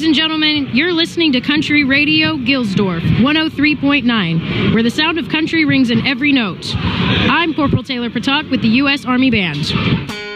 Ladies and gentlemen, you're listening to Country Radio Gilsdorf, 103.9, where the sound of country rings in every note. I'm Corporal Taylor Patak with the U.S. Army Band.